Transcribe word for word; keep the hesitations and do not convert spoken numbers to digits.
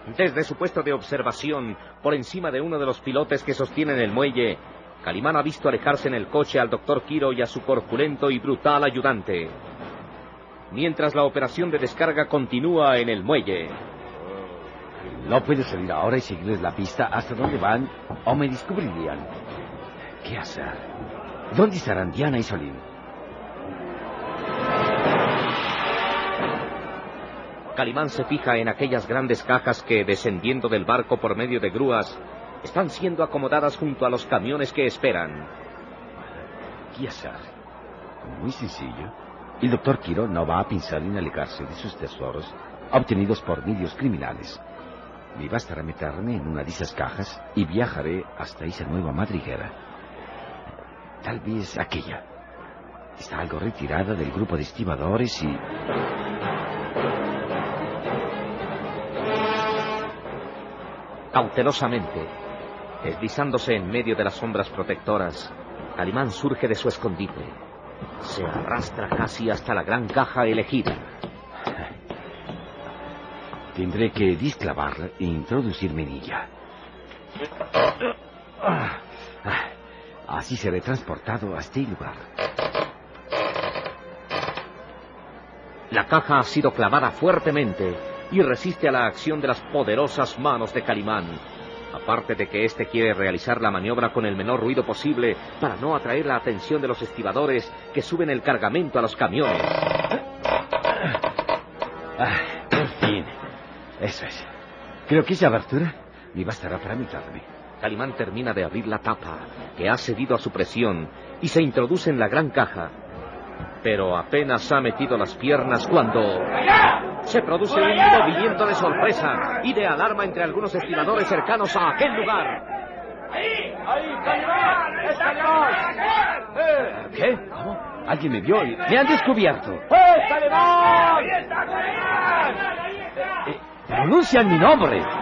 Desde su puesto de observación, por encima de uno de los pilotes que sostienen el muelle, Calimán ha visto alejarse en el coche al doctor Quiro y a su corpulento y brutal ayudante. Mientras la operación de descarga continúa en el muelle. No puedo salir ahora y seguirles la pista hasta donde van o me descubrirían. ¿Qué hacer? ¿Dónde estarán Diana y Solín? Calimán se fija en aquellas grandes cajas que, descendiendo del barco por medio de grúas, están siendo acomodadas junto a los camiones que esperan. ¿Qué hacer? Muy sencillo. El doctor Quiro no va a pensar en alejarse de sus tesoros obtenidos por medios criminales. Me bastará meterme en una de esas cajas y viajaré hasta esa nueva madriguera. Tal vez aquella. Está algo retirada del grupo de estibadores y... Cautelosamente, deslizándose en medio de las sombras protectoras, Calimán surge de su escondite. Se arrastra casi hasta la gran caja elegida. Tendré que desclavarla e introducirme en ella. Así seré transportado a este lugar. La caja ha sido clavada fuertemente y resiste a la acción de las poderosas manos de Calimán. Aparte de que éste quiere realizar la maniobra con el menor ruido posible para no atraer la atención de los estibadores que suben el cargamento a los camiones. Ah, por fin. Eso es. Creo que esa abertura me bastará para meterme. Calimán termina de abrir la tapa, que ha cedido a su presión, y se introduce en la gran caja. Pero apenas ha metido las piernas cuando... se produce un movimiento de sorpresa y de alarma entre algunos estibadores cercanos a aquel lugar. ¡Ahí! ¡Ahí, Calimán! ¡Es Calimán! ¿Eh? ¿Qué? ¿Cómo? Alguien me vio y me han descubierto. ¡Eh, Calimán! ¡Ahí está Calimán! Eh, pronuncian mi nombre.